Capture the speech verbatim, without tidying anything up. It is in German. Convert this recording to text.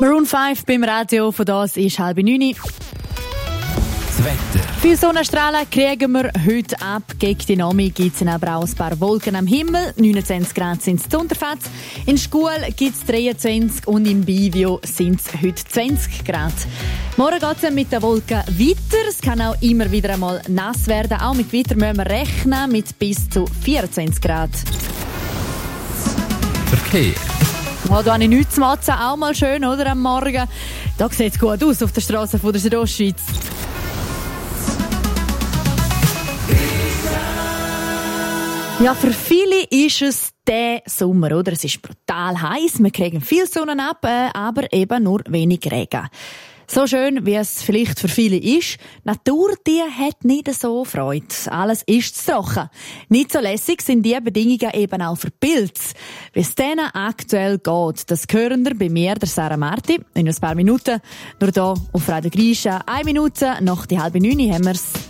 Maroon fünf beim Radio, von das ist halb neun. Das Wetter. Viele Sonnenstrahlen kriegen wir heute ab. Gegen die Nacht gibt es aber auch ein paar Wolken am Himmel. neunundzwanzig Grad sind es zu Unterfetz. In Schkuhl gibt es dreiundzwanzig und im Bivio sind es heute zwanzig Grad. Morgen geht es mit den Wolken weiter. Es kann auch immer wieder einmal nass werden. Auch mit Wetter müssen wir rechnen mit bis zu vierundzwanzig Grad. Verkehr. Oh, da habe ich nichts zu motzen. Auch mal schön, oder, am Morgen. Da sieht es gut aus auf der Straße der Südostschweiz. Ja, für viele ist es der Sommer, oder? Es ist brutal heiß, wir kriegen viel Sonne ab, äh, aber eben nur wenig Regen. So schön, wie es vielleicht für viele ist, die Natur, die hat nicht so Freude. Alles ist zu trocken. Nicht so lässig sind die Bedingungen eben auch für Pilze. Wie es denen aktuell geht, das hören wir bei mir, der Sarah Marti, in ein paar Minuten. Nur hier auf Radio Grisha. Eine Minute nach die halbe neun haben wir's.